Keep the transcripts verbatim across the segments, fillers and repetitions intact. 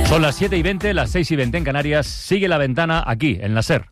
Son las siete y veinte, las seis y veinte en Canarias. Sigue La Ventana aquí, en la SER.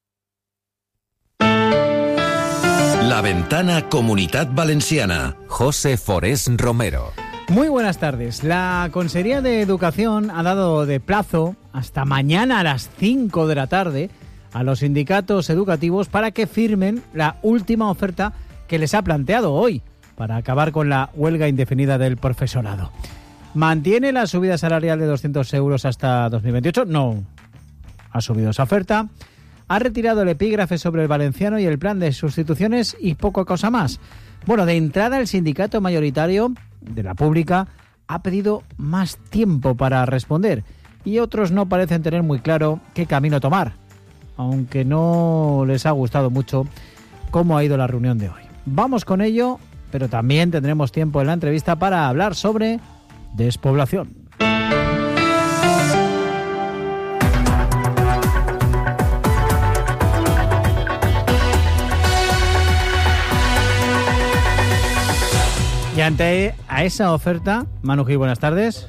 La Ventana Comunitat Valenciana. José Forés Romero. Muy buenas tardes. La Consejería de Educación ha dado de plazo hasta mañana a las cinco de la tarde a los sindicatos educativos para que firmen la última oferta que les ha planteado hoy para acabar con la huelga indefinida del profesorado. ¿Mantiene la subida salarial de doscientos euros hasta dos mil veintiocho? No. Ha subido esa oferta. Ha retirado el epígrafe sobre el valenciano y el plan de sustituciones y poca cosa más. Bueno, de entrada el sindicato mayoritario de la pública ha pedido más tiempo para responder y otros no parecen tener muy claro qué camino tomar, aunque no les ha gustado mucho cómo ha ido la reunión de hoy. Vamos con ello, pero también tendremos tiempo en la entrevista para hablar sobre despoblación. Y ante a esa oferta, Manu Gil, buenas tardes.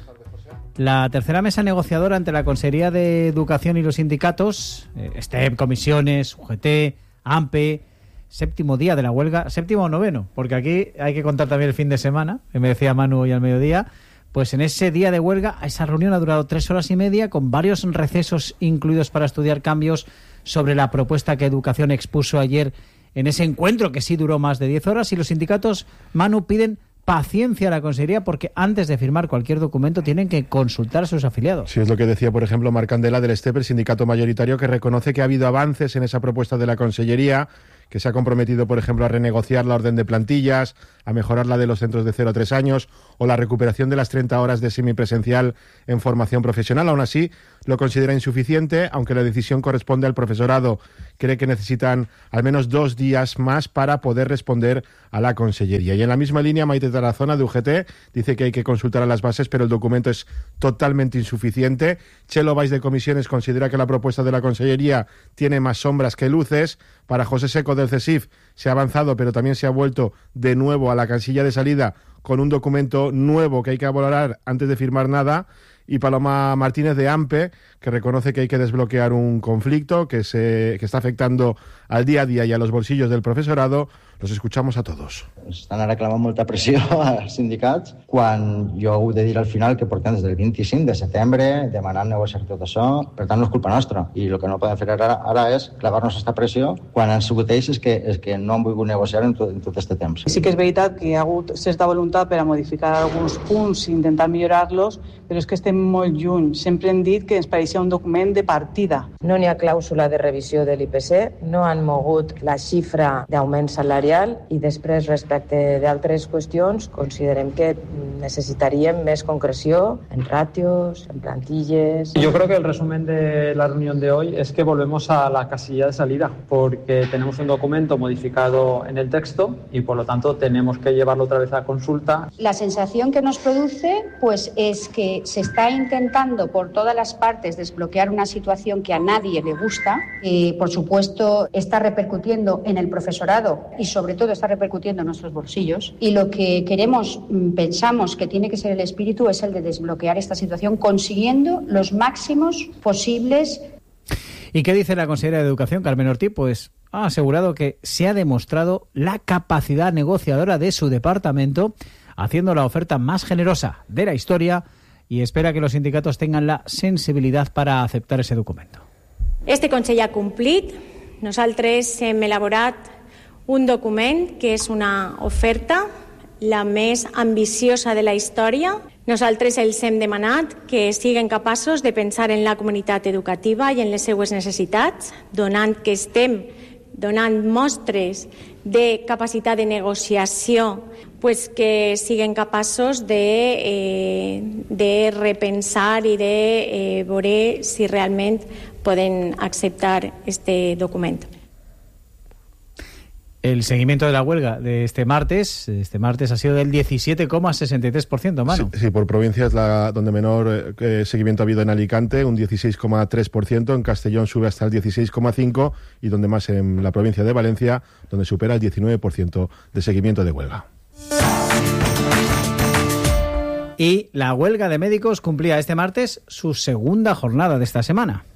La tercera mesa negociadora ante la Consejería de Educación y los sindicatos, eh, STEP, comisiones, U G T, AMPE, séptimo día de la huelga, séptimo o noveno, porque aquí hay que contar también el fin de semana, que me decía Manu hoy al mediodía. Pues en ese día de huelga, esa reunión ha durado tres horas y media, con varios recesos incluidos para estudiar cambios sobre la propuesta que Educación expuso ayer en ese encuentro, que sí duró más de diez horas, y los sindicatos, Manu, piden paciencia a la Consejería porque antes de firmar cualquier documento tienen que consultar a sus afiliados. Sí, es lo que decía, por ejemplo, Marc Candela del STEP, el sindicato mayoritario, que reconoce que ha habido avances en esa propuesta de la Consellería, que se ha comprometido, por ejemplo, a renegociar la orden de plantillas, a mejorar la de los centros de cero a tres años o la recuperación de las treinta horas de semipresencial en formación profesional. Aún así, lo considera insuficiente, aunque la decisión corresponde al profesorado. Cree que necesitan al menos dos días más para poder responder a la Consellería. Y en la misma línea, Maite Tarazona, de U G T, dice que hay que consultar a las bases, pero el documento es totalmente insuficiente. Chelo Valls, de Comisiones, considera que la propuesta de la Consellería tiene más sombras que luces. Para José Seco, del CESIF, se ha avanzado, pero también se ha vuelto de nuevo a la casilla de salida con un documento nuevo que hay que valorar antes de firmar nada. Y Paloma Martínez, de AMPE, que reconoce que hay que desbloquear un conflicto que, se, que está afectando al día a día y a los bolsillos del profesorado. Los escuchamos a todos. Estan ara clavant molta pressió als sindicats, quan jo ho he de dir al final que portem des del vint-i-cinc de setembre demanant negociar tot això, per tant no és culpa nostra, i el que no podem fer ara, ara és clavar-nos aquesta pressió quan han sigut ells és que, és que no han volgut negociar en tot, en tot este temps. Sí que és veritat que hi ha hagut certa voluntat per a modificar alguns punts i intentar millorar-los, però és que estem molt lluny. Sempre hem dit que ens pareixia un document de partida. No n'hi ha clàusula de revisió de l'I P C, no han mogut la xifra d'augment salarial i després, respecte d'altres qüestions, considerem que necesitaríem més concreció en ratios, en plantilles. Yo creo que el resumen de la reunión de hoy es que volvemos a la casilla de salida, porque tenemos un documento modificado en el texto y por lo tanto tenemos que llevarlo otra vez a consulta. La sensación que nos produce pues es que se está intentando por todas las partes desbloquear una situación que a nadie le gusta y por supuesto está repercutiendo en el profesorado y sobre todo está repercutiendo en nuestros bolsillos, y lo que queremos, pensamos que tiene que ser el espíritu es el de desbloquear esta situación consiguiendo los máximos posibles. ¿Y qué dice la consejera de Educación, Carmen Ortiz? Pues ha asegurado que se ha demostrado la capacidad negociadora de su departamento, haciendo la oferta más generosa de la historia, y espera que los sindicatos tengan la sensibilidad para aceptar ese documento. Este Consell ha complit. Nosaltres hem elaborat un document que és una oferta la més ambiciosa de la història. Nosaltres els hem demanat que siguin capaços de pensar en la comunitat educativa i en les seues necessitats, donant que estem donant mostres de capacitat de negociació, pues que siguin capaços de, eh, de repensar i de eh, veure si realment poden acceptar este document. El seguimiento de la huelga de este martes, este martes ha sido del diecisiete coma sesenta y tres por ciento, Manu. Sí, sí, por provincia es la donde menor eh, seguimiento ha habido en Alicante, un dieciséis coma tres por ciento, en Castellón sube hasta el dieciséis coma cinco por ciento y donde más en la provincia de Valencia, donde supera el diecinueve por ciento de seguimiento de huelga. Y la huelga de médicos cumplía este martes su segunda jornada de esta semana.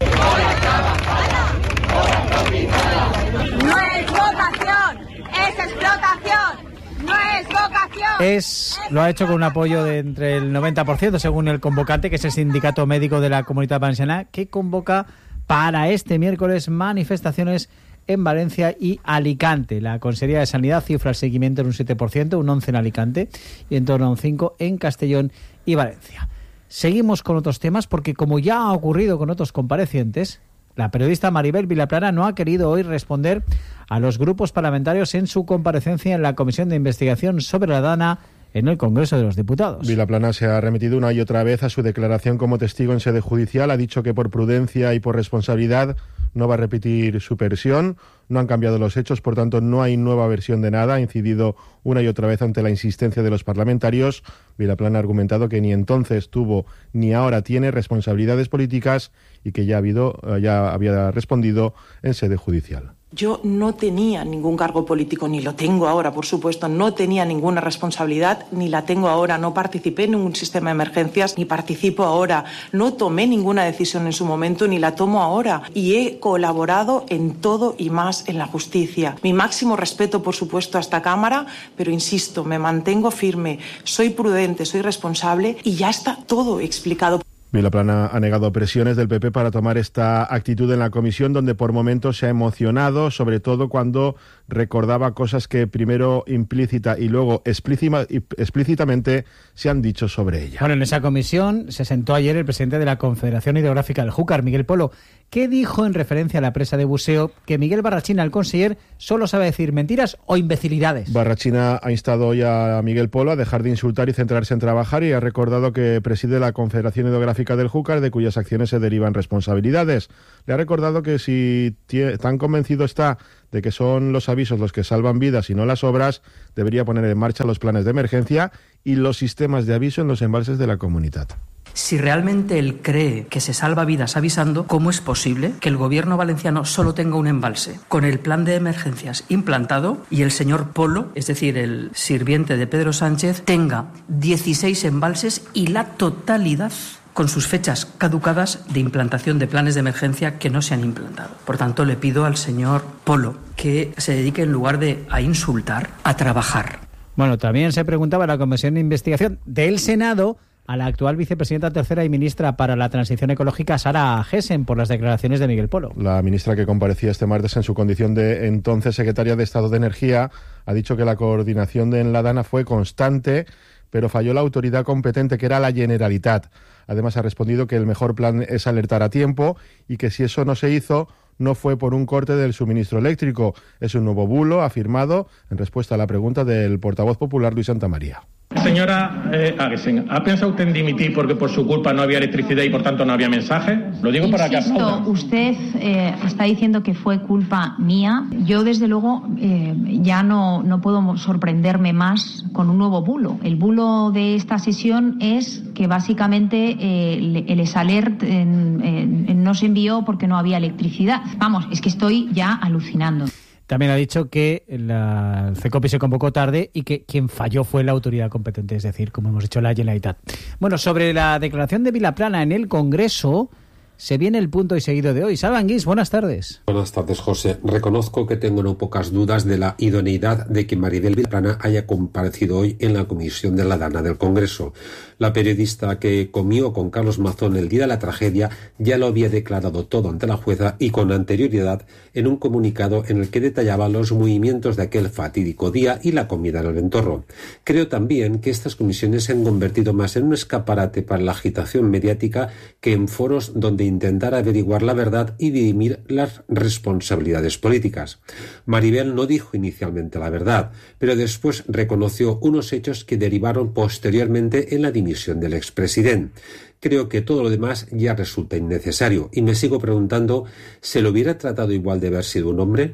No es vocación, es explotación. No es vocación. Es, lo ha hecho con un apoyo de entre el noventa por ciento, según el convocante, que es el Sindicato Médico de la Comunitat Valenciana, que convoca para este miércoles manifestaciones en Valencia y Alicante. La Consejería de Sanidad cifra el seguimiento en un siete por ciento, un once por ciento en Alicante y en torno a un cinco por ciento en Castellón y Valencia. Seguimos con otros temas porque, como ya ha ocurrido con otros comparecientes, la periodista Maribel Vilaplana no ha querido hoy responder a los grupos parlamentarios en su comparecencia en la Comisión de Investigación sobre la DANA en el Congreso de los Diputados. Vilaplana se ha remitido una y otra vez a su declaración como testigo en sede judicial. Ha dicho que por prudencia y por responsabilidad no va a repetir su versión. No han cambiado los hechos, por tanto no hay nueva versión de nada. Ha incidido una y otra vez ante la insistencia de los parlamentarios. Vilaplana ha argumentado que ni entonces tuvo ni ahora tiene responsabilidades políticas y que ya ha habido, ya había respondido en sede judicial. Yo no tenía ningún cargo político, ni lo tengo ahora, por supuesto, no tenía ninguna responsabilidad, ni la tengo ahora, no participé en ningún sistema de emergencias, ni participo ahora, no tomé ninguna decisión en su momento, ni la tomo ahora, y he colaborado en todo y más en la justicia. Mi máximo respeto, por supuesto, a esta Cámara, pero insisto, me mantengo firme, soy prudente, soy responsable, y ya está todo explicado. Vilaplana ha negado presiones del P P para tomar esta actitud en la comisión, donde por momentos se ha emocionado, sobre todo cuando recordaba cosas que primero implícita y luego explícita, explícitamente se han dicho sobre ella. Bueno, en esa comisión se sentó ayer el presidente de la Confederación Hidrográfica del Júcar, Miguel Polo, que dijo en referencia a la presa de buceo que Miguel Barrachina, el conseller, solo sabe decir mentiras o imbecilidades. Barrachina ha instado hoy a Miguel Polo a dejar de insultar y centrarse en trabajar, y ha recordado que preside la Confederación Hidrográfica del Júcar, de cuyas acciones se derivan responsabilidades. Le ha recordado que si tan convencido está de que son los avisos los que salvan vidas y no las obras, debería poner en marcha los planes de emergencia y los sistemas de aviso en los embalses de la comunidad. Si realmente él cree que se salva vidas avisando, ¿cómo es posible que el gobierno valenciano solo tenga un embalse con el plan de emergencias implantado y el señor Polo, es decir, el sirviente de Pedro Sánchez, tenga dieciséis embalses y la totalidad con sus fechas caducadas de implantación de planes de emergencia que no se han implantado? Por tanto, le pido al señor Polo que se dedique, en lugar de a insultar, a trabajar. Bueno, también se preguntaba en la Comisión de Investigación del Senado a la actual vicepresidenta tercera y ministra para la Transición Ecológica, Sara Gessen, por las declaraciones de Miguel Polo. La ministra, que comparecía este martes en su condición de entonces secretaria de Estado de Energía, ha dicho que la coordinación de en la DANA fue constante, pero falló la autoridad competente, que era la Generalitat. Además, ha respondido que el mejor plan es alertar a tiempo y que si eso no se hizo, no fue por un corte del suministro eléctrico. Es un nuevo bulo, ha afirmado, en respuesta a la pregunta del portavoz popular Luis Santamaría. Señora eh, Aguesen, ¿ha pensado usted en dimitir porque por su culpa no había electricidad y por tanto no había mensaje? Lo digo para que aplaudan. Usted eh, está diciendo que fue culpa mía. Yo, desde luego, eh, ya no, no puedo sorprenderme más con un nuevo bulo. El bulo de esta sesión es que básicamente eh, el Esalert eh, eh, no se envió porque no había electricidad. Vamos, es que estoy ya alucinando. También ha dicho que la CECOPI se convocó tarde y que quien falló fue la autoridad competente, es decir, como hemos dicho, la Generalitat. Bueno, sobre la declaración de Vilaplana en el Congreso, se viene el punto y seguido de hoy. Salva Anguís, buenas tardes. Buenas tardes, José. Reconozco que tengo no pocas dudas de la idoneidad de que Maribel Vilaplana haya comparecido hoy en la comisión de la DANA del Congreso. La periodista que comió con Carlos Mazón el día de la tragedia ya lo había declarado todo ante la jueza y con anterioridad en un comunicado en el que detallaba los movimientos de aquel fatídico día y la comida en el Ventorro. Creo también que estas comisiones se han convertido más en un escaparate para la agitación mediática que en foros donde intentar averiguar la verdad y dirimir las responsabilidades políticas. Maribel no dijo inicialmente la verdad, pero después reconoció unos hechos que derivaron posteriormente en la dimisión del expresidente. Creo que todo lo demás ya resulta innecesario y me sigo preguntando, ¿se lo hubiera tratado igual de haber sido un hombre?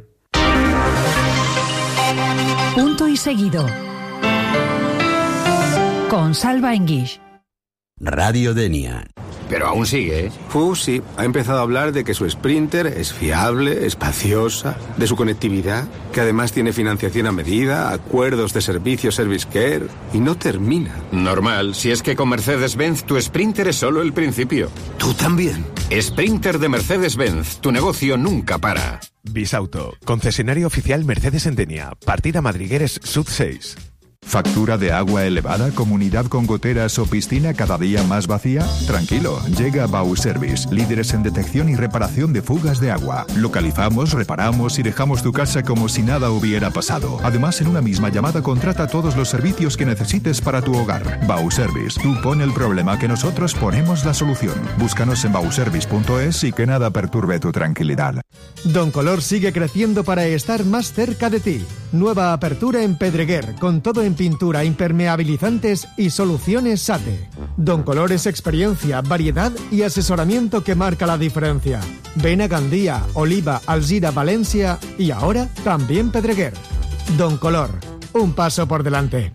Punto y seguido. Con Salva Anguís. Radio Denia. pero aún sigue, ¿eh? Uh, sí. Ha empezado a hablar de que su Sprinter es fiable, espaciosa, de su conectividad, que además tiene financiación a medida, acuerdos de servicio Service Care, y no termina. Normal, si es que con Mercedes-Benz tu Sprinter es solo el principio. ¿Tú también? Sprinter de Mercedes-Benz, tu negocio nunca para. Bisauto, concesionario oficial Mercedes en Denia, partida Madrigueres Sud seis. ¿Factura de agua elevada, comunidad con goteras o piscina cada día más vacía? Tranquilo, llega Bauservice, líderes en detección y reparación de fugas de agua. Localizamos, reparamos y dejamos tu casa como si nada hubiera pasado. Además, en una misma llamada contrata todos los servicios que necesites para tu hogar. Bauservice, tú pon el problema que nosotros ponemos la solución. Búscanos en bauservice punto es y que nada perturbe tu tranquilidad. Doncolor sigue creciendo para estar más cerca de ti. Nueva apertura en Pedreguer, con todo en pintura, impermeabilizantes y soluciones SATE. Doncolor es experiencia, variedad y asesoramiento que marca la diferencia. Ven a Gandía, Oliva, Alzira, Valencia y ahora también Pedreguer. Doncolor, un paso por delante.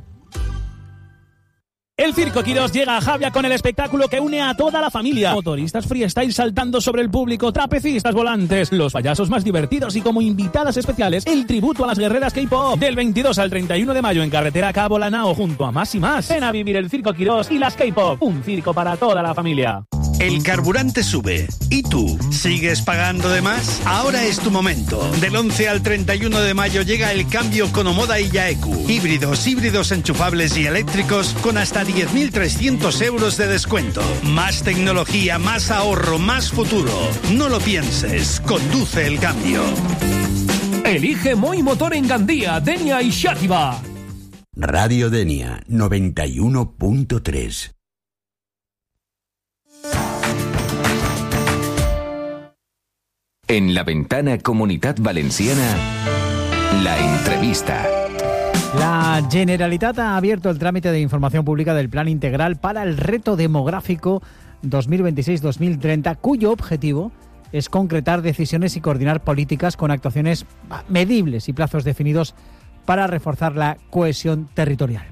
El Circo Quirós llega a Javia con el espectáculo que une a toda la familia. Motoristas freestyle saltando sobre el público, trapecistas volantes, los payasos más divertidos y como invitadas especiales, el tributo a las guerreras K-pop. Del veintidós al treinta y uno de mayo en carretera Cabo Lanao junto a Más y Más. Ven a vivir el Circo Quirós y las K-pop. Un circo para toda la familia. El carburante sube. ¿Y tú? ¿Sigues pagando de más? Ahora es tu momento. Del once al treinta y uno de mayo llega el cambio con Omoda y Yaeku. Híbridos, híbridos enchufables y eléctricos con hasta diez mil trescientos euros de descuento. Más tecnología, más ahorro, más futuro. No lo pienses. Conduce el cambio. Elige Moi Motor en Gandía, Denia y Xàtiva. Radio Denia noventa y uno punto tres. En La Ventana Comunitat Valenciana, la entrevista. La Generalitat ha abierto el trámite de información pública del Plan Integral para el Reto Demográfico dos mil veintiséis dos mil treinta, cuyo objetivo es concretar decisiones y coordinar políticas con actuaciones medibles y plazos definidos para reforzar la cohesión territorial.